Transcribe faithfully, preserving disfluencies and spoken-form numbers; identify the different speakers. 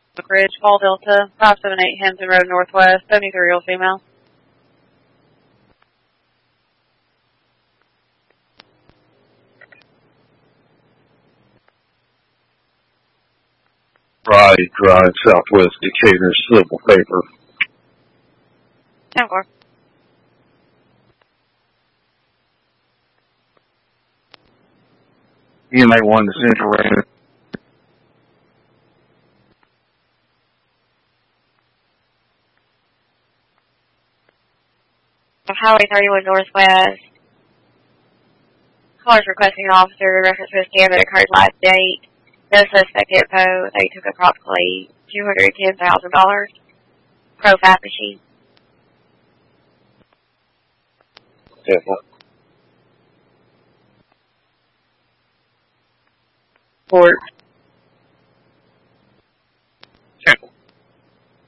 Speaker 1: Oak Ridge, Fall Delta, five seven eight Hampton Road Northwest, seventy-three year old female.
Speaker 2: Right, Drive, Southwest Decatur, civil paper.
Speaker 1: ten four.
Speaker 2: E M A one to Central Raymond.
Speaker 1: Highway thirty-one Northwest. Callers requesting an officer reference to a scam that occurred last date. No suspect info. They took approximately two hundred ten thousand dollars. Pro Fat Machine.
Speaker 2: Careful.
Speaker 1: Port.